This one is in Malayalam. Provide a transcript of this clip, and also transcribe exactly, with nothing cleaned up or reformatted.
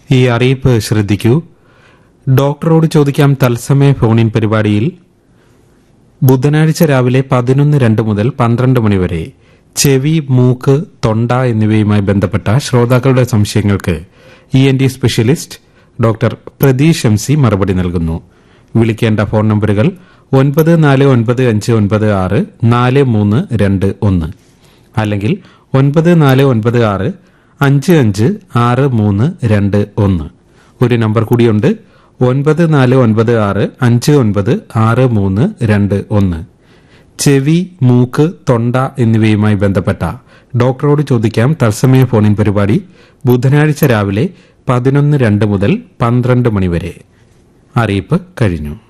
ഈ അറിയിപ്പ് ശ്രദ്ധിക്കൂ. ഡോക്ടറോട് ചോദിക്കാം തത്സമയ ഫോണിൻ പരിപാടിയിൽ ബുധനാഴ്ച രാവിലെ പതിനൊന്ന് രണ്ട് മുതൽ പന്ത്രണ്ട് മണിവരെ ചെവി, മൂക്ക്, തൊണ്ട എന്നിവയുമായി ബന്ധപ്പെട്ട ശ്രോതാക്കളുടെ സംശയങ്ങൾക്ക് E N T specialist doctor Pratheesh M C മറുപടി നൽകുന്നു. വിളിക്കേണ്ട ഫോൺ നമ്പറുകൾ ഒൻപത് നാല് ഒൻപത് അഞ്ച് ഒൻപത് ആറ് നാല് മൂന്ന് രണ്ട് ഒന്ന് അല്ലെങ്കിൽ ഒൻപത് നാല് ഒൻപത് ആറ് അഞ്ച് അഞ്ച് ആറ് മൂന്ന് രണ്ട് ഒന്ന്. ഒരു നമ്പർ കൂടിയുണ്ട്, ഒൻപത് നാല് ഒൻപത് ആറ് അഞ്ച് ഒൻപത് ആറ് മൂന്ന് രണ്ട് ഒന്ന്. ചെവി, മൂക്ക്, തൊണ്ട എന്നിവയുമായി ബന്ധപ്പെട്ട ഡോക്ടറോട് ചോദിക്കാം തത്സമയ ഫോണിൻ പരിപാടി ബുധനാഴ്ച രാവിലെ പതിനൊന്ന് രണ്ട് മുതൽ പന്ത്രണ്ട് മണിവരെ. അറിയിപ്പ് കഴിഞ്ഞു.